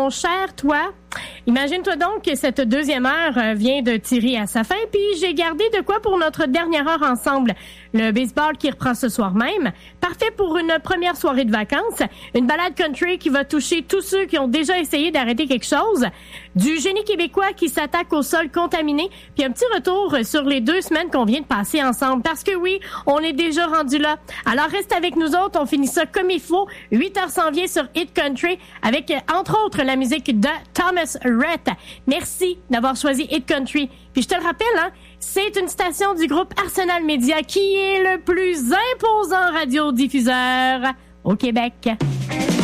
mon cher toi. Imagine-toi donc que cette deuxième heure vient de tirer à sa fin, puis j'ai gardé de quoi pour notre dernière heure ensemble. Le baseball qui reprend ce soir même. Parfait pour une première soirée de vacances. Une balade country qui va toucher tous ceux qui ont déjà essayé d'arrêter quelque chose. Du génie québécois qui s'attaque au sol contaminé. Puis un petit retour sur les 2 semaines qu'on vient de passer ensemble. Parce que oui, on est déjà rendu là. Alors reste avec nous autres, on finit ça comme il faut. 8 heures s'en vient sur Hit Country avec, entre autres, la musique de Thomas Rhett. Merci d'avoir choisi Hit Country. Puis je te le rappelle, hein, c'est une station du groupe Arsenal Media qui est le plus imposant radiodiffuseur au Québec.